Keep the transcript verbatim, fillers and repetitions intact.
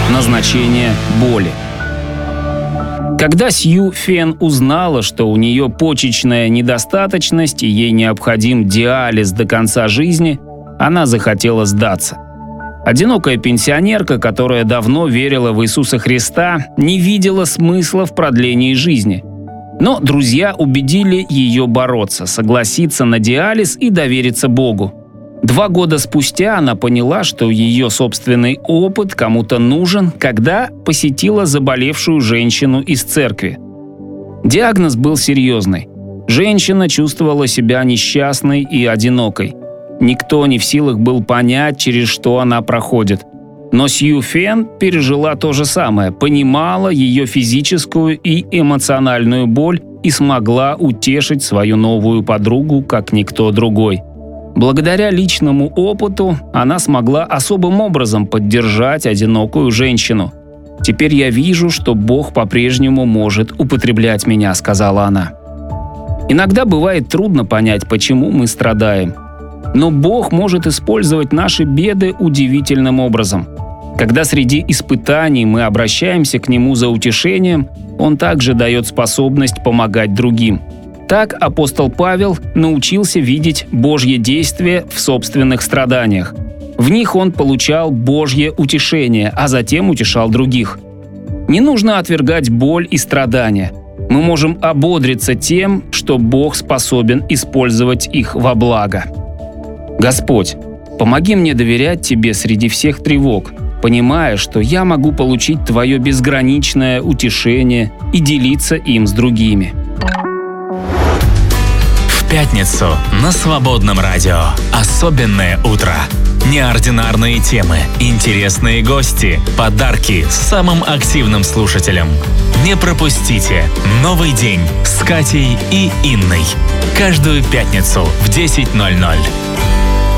Назначение боли. Когда Сью Фен узнала, что у нее почечная недостаточность и ей необходим диализ до конца жизни, она захотела сдаться. Одинокая пенсионерка, которая давно верила в Иисуса Христа, не видела смысла в продлении жизни. Но друзья убедили ее бороться, согласиться на диализ и довериться Богу. Два года спустя она поняла, что ее собственный опыт кому-то нужен, когда посетила заболевшую женщину из церкви. Диагноз был серьезный. Женщина чувствовала себя несчастной и одинокой. Никто не в силах был понять, через что она проходит. Но Сью Фен пережила то же самое, понимала ее физическую и эмоциональную боль и смогла утешить свою новую подругу, как никто другой. Благодаря личному опыту она смогла особым образом поддержать одинокую женщину. «Теперь я вижу, что Бог по-прежнему может употреблять меня», — сказала она. Иногда бывает трудно понять, почему мы страдаем. Но Бог может использовать наши беды удивительным образом. Когда среди испытаний мы обращаемся к Нему за утешением, Он также дает способность помогать другим. Так апостол Павел научился видеть Божье действие в собственных страданиях. В них он получал Божье утешение, а затем утешал других. Не нужно отвергать боль и страдания. Мы можем ободриться тем, что Бог способен использовать их во благо. Господь, помоги мне доверять Тебе среди всех тревог, понимая, что я могу получить Твое безграничное утешение и делиться им с другими. В пятницу на Свободном радио. Особенное утро. Неординарные темы, интересные гости, подарки самым активным слушателям. Не пропустите «Новый день» с Катей и Инной. Каждую пятницу в десять ноль ноль.